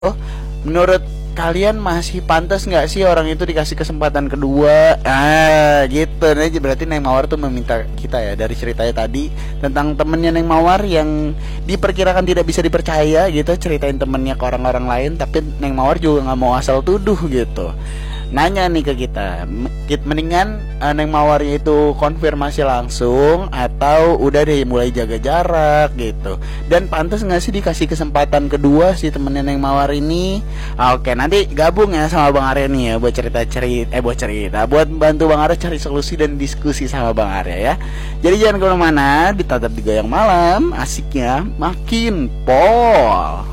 Oh, menurut kalian masih pantas nggak sih orang itu dikasih kesempatan kedua? Ah, gitu. Nah, berarti Neng Mawar tuh meminta kita ya dari ceritanya tadi tentang temennya Neng Mawar yang diperkirakan tidak bisa dipercaya gitu, ceritain temennya ke orang-orang lain, tapi Neng Mawar juga nggak mau asal tuduh gitu. Nanya nih ke kita, mendingan Neng Mawarnya itu konfirmasi langsung atau udah deh mulai jaga jarak gitu. Dan pantas nggak sih dikasih kesempatan kedua si temennya Neng Mawar ini? Oke, nanti gabung ya sama Bang Arya nih ya buat buat bantu Bang Arya cari solusi dan diskusi sama Bang Arya ya. Jadi jangan kemana-mana, ditatap di Goyang Malam, asiknya makin pol.